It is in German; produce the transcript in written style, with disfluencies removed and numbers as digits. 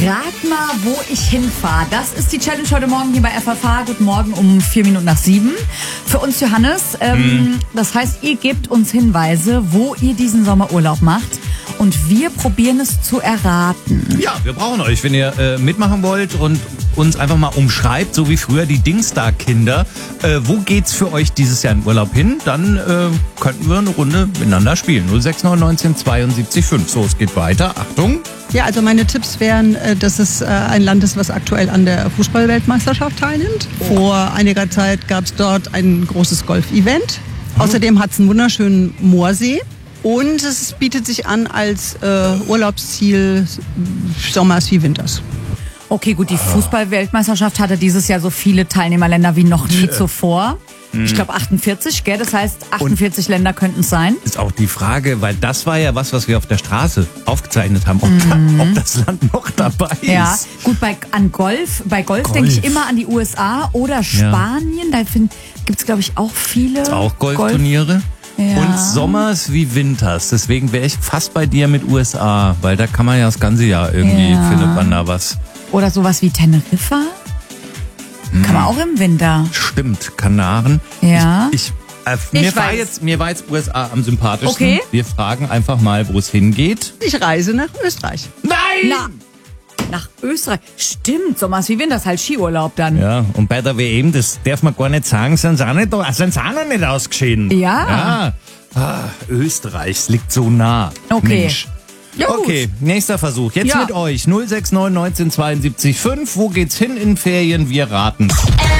Rat mal, wo ich hinfahre. Das ist die Challenge heute Morgen hier bei FFH. Guten Morgen um 6:04. Für uns, Johannes. Das heißt, ihr gebt uns Hinweise, wo ihr diesen Sommer Urlaub macht. Und wir probieren es zu erraten. Ja, wir brauchen euch, wenn ihr mitmachen wollt und uns einfach mal umschreibt, so wie früher die Dingsda-Kinder. Wo geht's für euch dieses Jahr in Urlaub hin? Dann könnten wir eine Runde miteinander spielen. 06919 72 5. So, es geht weiter. Achtung. Ja, also meine Tipps wären, dass es ein Land ist, was aktuell an der Fußball-Weltmeisterschaft teilnimmt. Vor einiger Zeit gab es dort ein großes Golf-Event. Außerdem hat es einen wunderschönen Moorsee. Und es bietet sich an als Urlaubsziel Sommers wie Winters. Okay, gut, die Fußball-Weltmeisterschaft hatte dieses Jahr so viele Teilnehmerländer wie noch nie zuvor. Ich glaube 48, gell? Das heißt, 48 Länder könnten es sein. Ist auch die Frage, weil das war ja was wir auf der Straße aufgezeichnet haben, ob das Land noch dabei ist. Ja, gut, bei Golf denke ich immer an die USA oder Spanien. Da gibt es, glaube ich, auch viele. Auch Golfturniere. Ja. Und Sommers wie Winters. Deswegen wäre ich fast bei dir mit USA, weil da kann man ja das ganze Jahr irgendwie findet man da was. Oder sowas wie Teneriffa. Kann man auch im Winter. Stimmt, Kanaren. Ja. Mir war jetzt USA am sympathischsten. Okay. Wir fragen einfach mal, wo es hingeht. Ich reise nach Österreich. Nein! Nach Österreich. Stimmt, Sommers wie Winters, halt Skiurlaub dann. Ja, und bei der WM, das darf man gar nicht sagen, sind sie auch noch nicht ausgeschieden. Ja. Österreich, es liegt so nah. Okay. Mensch. Ja, gut. Okay, nächster Versuch. Jetzt Ja. mit euch. 069 19 72 5. Wo geht's hin in Ferien? Wir raten.